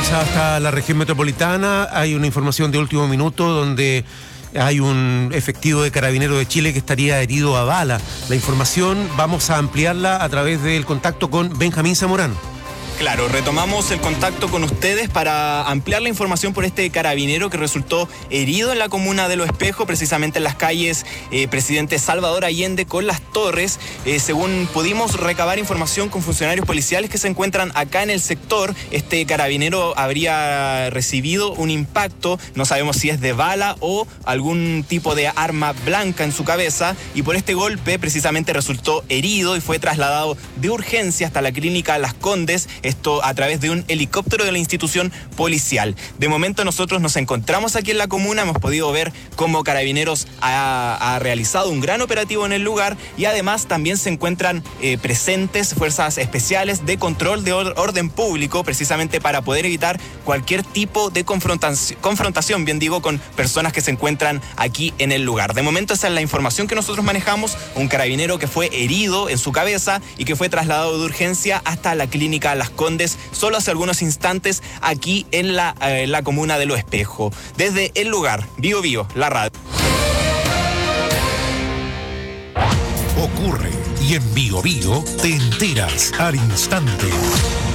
Vamos hasta la región metropolitana. Hay una información de último minuto donde hay un efectivo de Carabineros de Chile que estaría herido a bala. La información vamos a ampliarla a través del contacto con Benjamín Zamorano. Claro, retomamos el contacto con ustedes para ampliar la información por este carabinero que resultó herido en la comuna de Los Espejos, precisamente en las calles Presidente Salvador Allende con Las Torres. Según pudimos recabar información con funcionarios policiales que se encuentran acá en el sector, este carabinero habría recibido un impacto, no sabemos si es de bala o algún tipo de arma blanca en su cabeza, y por este golpe precisamente resultó herido y fue trasladado de urgencia hasta la clínica Las Condes, esto a través de un helicóptero de la institución policial. De momento nosotros nos encontramos aquí en la comuna, hemos podido ver cómo Carabineros ha realizado un gran operativo en el lugar, y además también se encuentran presentes fuerzas especiales de control de orden público, precisamente para poder evitar cualquier tipo de confrontación, bien digo, con personas que se encuentran aquí en el lugar. De momento esa es la información que nosotros manejamos, un carabinero que fue herido en su cabeza y que fue trasladado de urgencia hasta la clínica Las Condes solo hace algunos instantes aquí en la comuna de Los Espejos. Desde el lugar, Bio Bio, la radio. Ocurre y en Bio Bio te enteras al instante.